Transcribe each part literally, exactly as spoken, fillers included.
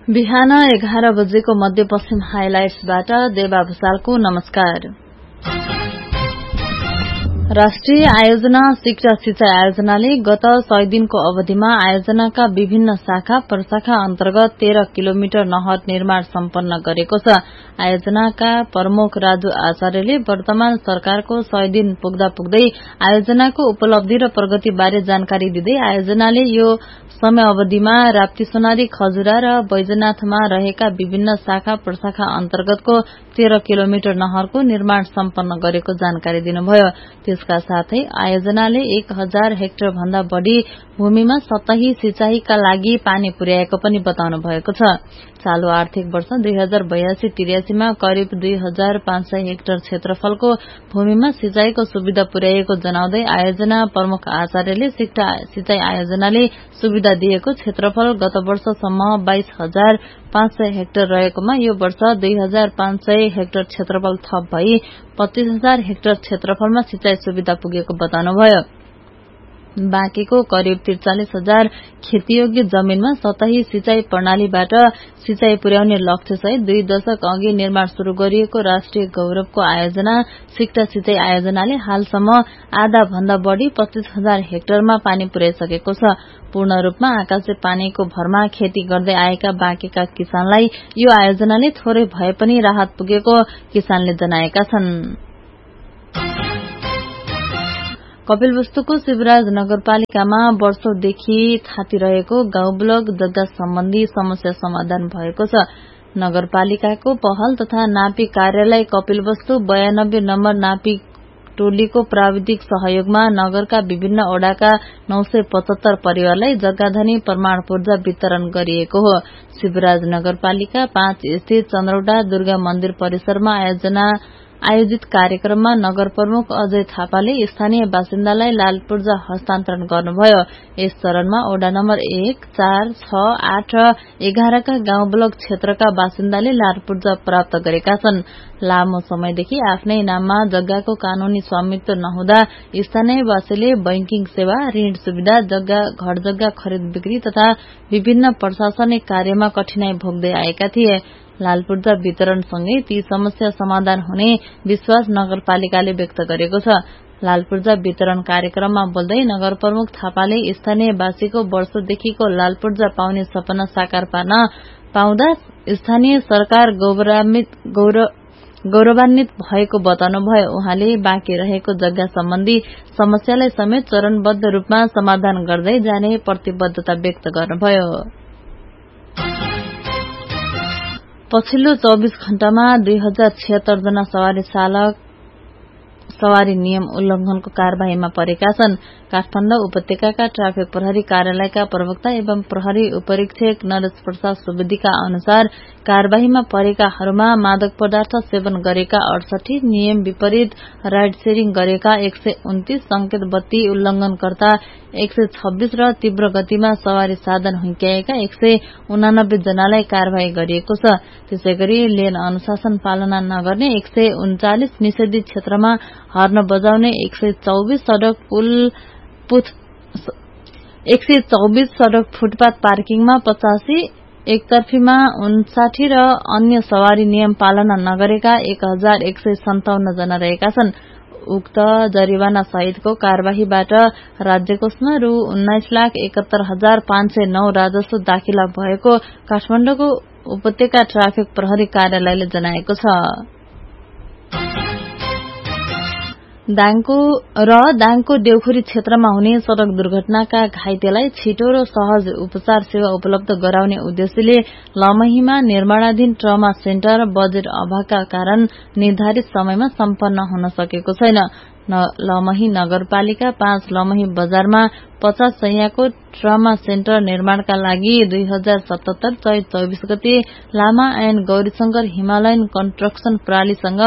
बिहान एघार बजेको मध्यपश्चिम हाइलाइट्सबाट देवा भूषालको नमस्कार। राष्ट्रिय आयोजना शिक्षा सिंचाई आयोजनाले गत सय दिनको अवधिमा आयोजनाका विभिन्न शाखा प्रशाखा अन्तर्गत तेह्र किलोमिटर नहर निर्माण सम्पन्न गरेको छ। आयोजनाका प्रमुख राजु आचार्यले वर्तमान सरकारको सय दिन पुग्दा पुग्दै आयोजनाको उपलब्धि र प्रगतिबारे जानकारी दिँदै आयोजनाले यो समय अवधिमा राप्ती सोनारी खजुरा र बैजनाथमा रहेका विभिन्न शाखा प्रशाखा अन्तर्गतको तेह्र किलोमिटर नहरको निर्माण सम्पन्न गरेको जानकारी दिनुभयो। त्यसका साथै आयोजनाले एक हजार हेक्टर भन्दा बढ़ी भूमिमा सतही सिंचाईका लागि पानी पुर्याएको पनि बताउनु भएको छ। चालू आर्थिक वर्ष दुई हजार बयासी त्रियासीमा करिब दुई हजार पाँच सय हेक्टर क्षेत्रफलको भूमिमा सिंचाईको सुविधा पुर्याएको जनाउँदै आयोजना प्रमुख आचार्यले सिंचाई आयोजनाले सुविधा दिएको क्षेत्रफल गत वर्षसम्म बाइस हजार पाँच सय हेक्टर रहेकोमा यो वर्ष दुई हजार पाँच सय हेक्टर क्षेत्रफल थप भई पच्चीस हजार हेक्टर क्षेत्रफलमा सिंचाई सुविधा पुगेको बताउनुभयो। बाँकीको करिब त्रिचालिस हजार खेतीयोग्य जमीनमा सतही सिंचाई प्रणालीबाट सिंचाई पुर्याउने लक्ष्यसहित दुई दशक अघि निर्माण शुरू गरिएको राष्ट्रिय गौरवको आयोजना शिक्षा सिंचाई आयोजनाले हालसम्म आधा भन्दा बढ़ी पच्चीस हजार हेक्टरमा पानी पुर्याइसकेको छ। पूर्ण रूपमा आकाशे पानीको भरमा खेती गर्दै आएका बाँकीका किसानलाई यो आयोजनाले थोरै भए पनि राहत पुगेको किसानले जनाएका छन्। कपिलवस्तुको शिवराज नगरपालिकामा वर्षौंदेखि थातिरहेको गाउँ ब्लक जग्गा सम्बन्धी समस्या समाधान भएको छ। नगरपालिकाको पहल तथा नापी कार्यालय कपिलवस्तु बयानब्बे नम्बर नापी टोलीको प्राविधिक सहयोगमा नगरका विभिन्न ओडाका नौ सय पचहत्तर परिवारलाई जग्गाधनी प्रमाण पूर्जा वितरण गरिएको हो। शिवराज नगरपालिका पाँच स्थित चन्द्रौडा दुर्गा मन्दिर परिसरमा आयोजना आयोजित कार्यक्रममा नगर प्रमुख अजय थापाले स्थानीय बासिन्दालाई लाल पूर्जा हस्तान्तरण गर्नुभयो। यस चरणमा ओडा नम्बर एक, चार, छ, आठ र एघारका गाउँ ब्लक क्षेत्रका बासिन्दाले लाल पूर्जा प्राप्त गरेका छन्। लामो समयदेखि आफ्नै नाममा जग्गाको कानूनी स्वामित्व नहुँदा स्थानीयवासीले बैंकिङ सेवा, ऋण सुविधा, जग्गा घर जग्गा खरिद बिक्री तथा विभिन्न प्रशासनिक कार्यमा कठिनाई भोग्दै आएका थिए। लाल पूर्जा वितरणसँगै ती समस्या समाधान हुने विश्वास नगरपालिकाले व्यक्त गरेको छ। लाल पूर्जा वितरण कार्यक्रममा बोल्दै नगर प्रमुख थापाले स्थानीयवासीको वर्षौंदेखिको लाल पूर्जा पाउने सपना साकार पार्न पाउँदा स्थानीय सरकार गौरवान्वित गौरवान्वित भएको बताउनुभयो। उहाँले बाँकी रहेको जग्गा सम्बन्धी समस्यालाई समेत चरणबद्ध रूपमा समाधान गर्दै जाने प्रतिबद्धता व्यक्त गर्नुभयो। पछिल्लो चौबीस घण्टामा दुई हजार छिहत्तर जना सवारी चालक सवारी नियम उल्लंघनको कार्यवाहीमा परेका छन्। काठमाडौँ उपत्यकाका ट्राफिक प्रहरी कार्यालयका प्रवक्ता एवं प्रहरी उपरीक्षक नरेश प्रसाद सुवेदीका अनुसार कार्यवाहीमा परेकाहरूमा मादक पदार्थ सेवन गरेका अडसठी, नियम विपरीत राइड शेयरिङ गरेका एक सय उन्तीस, संकेत बत्ती उल्लंघनकर्ता एक सय छब्बीस र तीव्र गतिमा सवारी साधन हुँक्याएका एक सय उनानब्बे जनालाई कार्यवाही गरिएको छ। त्यसैगरी लेन अनुशासन पालना नगर्ने एक सय उन्चालिस, निषेधित क्षेत्रमा हर्न बजाउने एक सय चौबीस, सड़क पुल एक सय चौबीस, सड़क फुटपाथ पार्किङमा पचासी, एकतर्फीमा उन्साठी र अन्य सवारी नियम पालना नगरेका एक हजार एक सय सन्ताउन्न जना रहेका छन्। उक्त जरिवाना सहितको कार्यवाहीबाट राज्यकोषमा रु उन्नाइस लाख एकहत्तर हजार पाँच सय नौ राजस्व दाखिला भएको काठमाडौँको उपत्यका ट्राफिक प्रहरी कार्यालयले जनाएको छ। दाङको र दाङको देउखुरी क्षेत्रमा हुने सड़क दुर्घटनाका घाइतेलाई छिटो र सहज उपचार सेवा उपलब्ध गराउने उद्देश्यले लमहीमा निर्माणाधीन ट्रमा सेन्टर बजेट अभावका कारण निर्धारित समयमा सम्पन्न हुन सकेको छैन। लमही नगरपालिका पाँच लमही बजारमा पचास सयको ट्रमा सेन्टर निर्माणका लागि दुई हजार सतहत्तर चैत चौबीस गते लामा एण्ड गौरीशंकर हिमालयन कन्स्ट्रक्सन प्रणालीसँग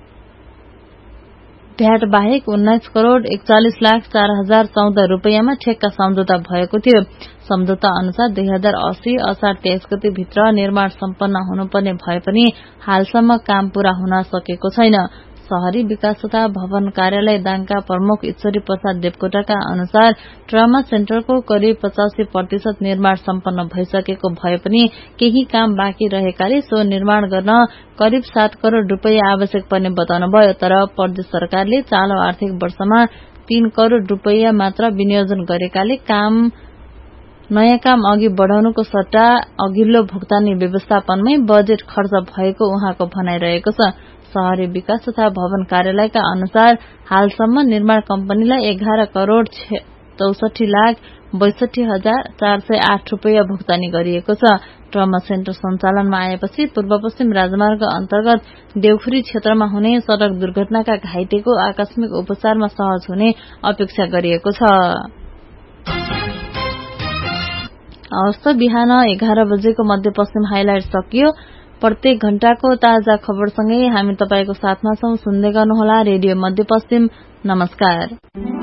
भ्याट बाहेक उन्नाइस करोड़ एकचालिस लाख चार हजार चौध रूपियाँमा ठेक्का सम्झौता भएको थियो। सम्झौता अनुसार दुई हजार अस्सी असार तेइस गते भित्र निर्माण सम्पन्न हुनुपर्ने भए पनि हालसम्म काम पूरा हुन सकेको छैन। शहरी विकास तथा भवन कार्यालय दाङका प्रमुख ईश्वरी प्रसाद देवकोटाका अनुसार ट्रमा सेन्टरको करिब पचासी प्रतिशत निर्माण सम्पन्न भइसकेको भए पनि केही काम बाँकी रहेकाले सो निर्माण गर्न करिब सात करोड़ रूपियाँ आवश्यक पर्ने बताउनुभयो। तर प्रदेश सरकारले चालू आर्थिक वर्षमा तीन करोड़ रूपियाँ मात्र विनियोजन गरेकाले काम नयाँ काम अघि बढ़ाउनुको सट्टा अघिल्लो भुक्तानी व्यवस्थापनमै बजेट खर्च भएको उहाँको भनाइरहेको छ। शहरी विकास तथा भवन कार्यालयका अनुसार हालसम्म निर्माण कम्पनीलाई एघार करोड़ चौसठी लाख बैसठी हजार चार सय आठ रूपियाँ भुक्तानी गरिएको छ। ट्रमा सेन्टर सञ्चालनमा आएपछि पूर्व पश्चिम राजमार्ग अन्तर्गत देउखुरी क्षेत्रमा हुने सड़क दुर्घटनाका घाइतेको आकस्मिक उपचारमा सहज हुने अपेक्षा गरिएको छ। हवस्, बिहान एघार बजेको मध्यपश्चिम हाइलाइट सकियो। प्रत्येक घण्टाको ताजा खबरसँगै हामी तपाईको साथमा छौं। सुन्दै गर्नुहोला रेडियो मध्यपश्चिम। नमस्कार।